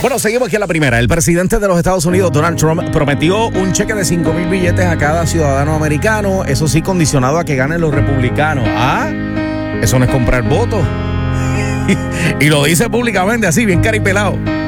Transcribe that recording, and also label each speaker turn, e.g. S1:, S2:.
S1: Bueno, seguimos aquí a la primera. El presidente de los Estados Unidos, Donald Trump, prometió un cheque de 5,000 billetes a cada ciudadano americano, eso sí, condicionado a que ganen los republicanos. Ah, eso no es comprar votos. Y lo dice públicamente así, bien caripelado.